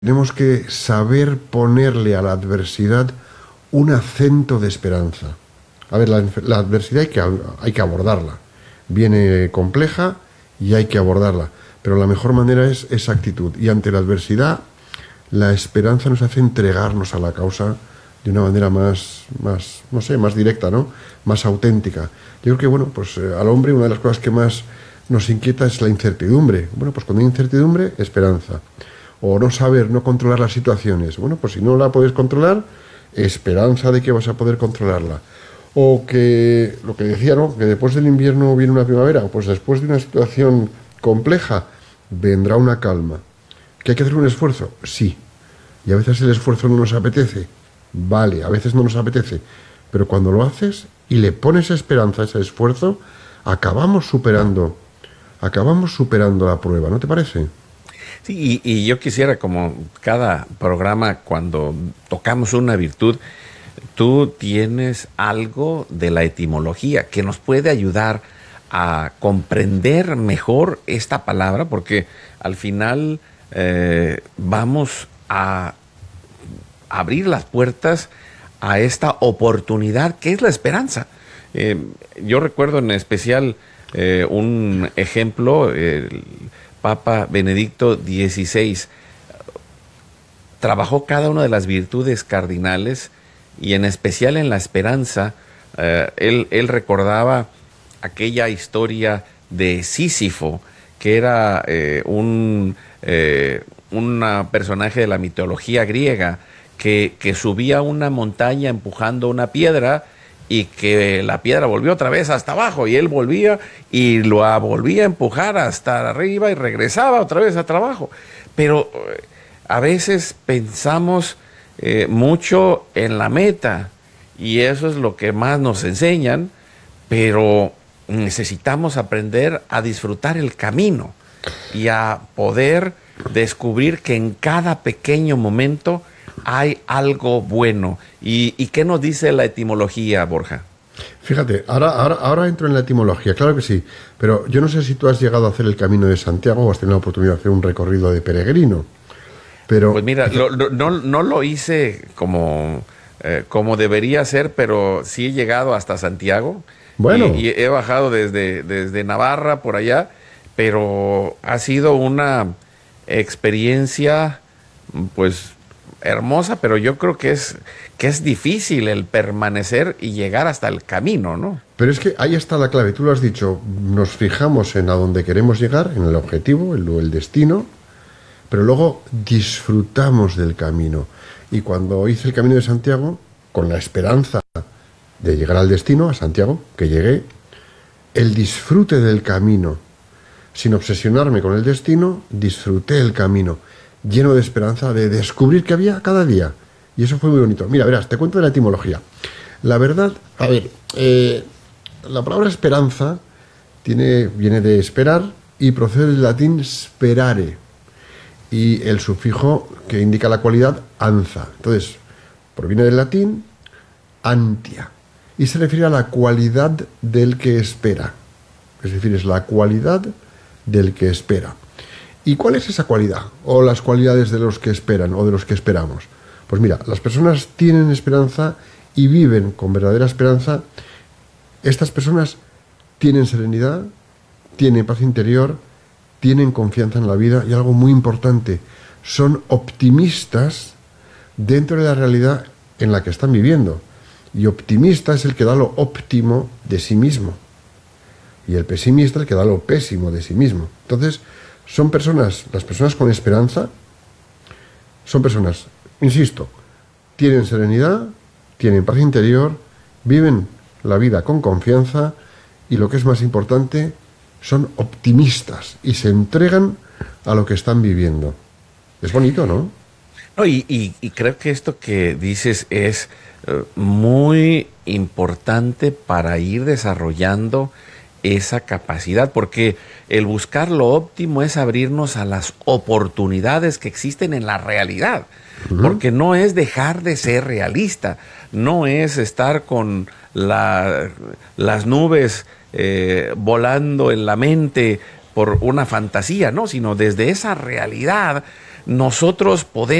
Tenemos que saber ponerle a la adversidad un acento de esperanza. A ver, la adversidad hay que abordarla. Viene compleja y hay que abordarla. Pero la mejor manera es esa actitud. Y ante la adversidad, la esperanza nos hace entregarnos a la causa de una manera no sé, más directa, ¿no? Más auténtica. Yo creo que, bueno, pues al hombre una de las cosas que más nos inquieta es la incertidumbre. Bueno, pues cuando hay incertidumbre, esperanza. O no saber, no controlar las situaciones. Bueno, pues si no la puedes controlar, esperanza de que vas a poder controlarla. O que, lo que decía, ¿no? Que después del invierno viene una primavera. Pues después de una situación compleja, vendrá una calma. ¿Que hay que hacer un esfuerzo? Sí. Y a veces el esfuerzo no nos apetece. Vale, a veces no nos apetece. Pero cuando lo haces y le pones esperanza a ese esfuerzo, acabamos superando la prueba, ¿no te parece? Sí, y yo quisiera, como cada programa, cuando tocamos una virtud, tú tienes algo de la etimología que nos puede ayudar a comprender mejor esta palabra, porque al final vamos a abrir las puertas a esta oportunidad que es la esperanza. Eh, yo recuerdo en especial un ejemplo, el Papa Benedicto XVI trabajó cada una de las virtudes cardinales y en especial en la esperanza. Él recordaba aquella historia de Sísifo, que era un personaje de la mitología griega que subía a una montaña empujando una piedra y que la piedra volvió otra vez hasta abajo y él volvía y lo volvía a empujar hasta arriba y regresaba otra vez hasta abajo. Pero a veces pensamos mucho en la meta y eso es lo que más nos enseñan, pero necesitamos aprender a disfrutar el camino y a poder descubrir que en cada pequeño momento hay algo bueno. ¿Y qué nos dice la etimología, Borja? Fíjate, ahora entro en la etimología, claro que sí, pero yo no sé si tú has llegado a hacer el Camino de Santiago o has tenido la oportunidad de hacer un recorrido de peregrino, Pues pero mira, no lo hice como debería ser, pero sí he llegado hasta Santiago bueno, y he bajado desde Navarra por allá, pero ha sido una experiencia pues hermosa, pero yo creo que es difícil el permanecer y llegar hasta el camino, ¿no? pero es que ahí está la clave, tú lo has dicho, nos fijamos en a dónde queremos llegar, en el objetivo, el destino, pero luego disfrutamos del camino. Y cuando hice el Camino de Santiago, con la esperanza de llegar al destino, a Santiago, que llegué, el disfrute del camino, sin obsesionarme con el destino, disfruté el camino, lleno de esperanza de descubrir que había cada día. Y eso fue muy bonito. Mira, verás, te cuento de la etimología. La verdad, a ver, la palabra esperanza viene de esperar y procede del latín sperare, y el sufijo que indica la cualidad anza. Entonces, proviene del latín antia y se refiere a la cualidad del que espera. Es decir, es la cualidad del que espera. ¿Y cuál es esa cualidad? O las cualidades de los que esperan o de los que esperamos. Pues mira, las personas tienen esperanza y viven con verdadera esperanza. Estas personas tienen serenidad, tienen paz interior, tienen confianza en la vida y algo muy importante, son optimistas dentro de la realidad en la que están viviendo. Y optimista es el que da lo óptimo de sí mismo. Y el pesimista el que da lo pésimo de sí mismo. Entonces, las personas con esperanza, son personas, insisto, tienen serenidad, tienen paz interior, viven la vida con confianza y lo que es más importante, son optimistas y se entregan a lo que están viviendo. Es bonito, ¿no? No, y creo que esto que dices es muy importante para ir desarrollando esa capacidad, porque el buscar lo óptimo es abrirnos a las oportunidades que existen en la realidad, porque no es dejar de ser realista, no es estar con las nubes volando en la mente por una fantasía, no, sino desde esa realidad nosotros podemos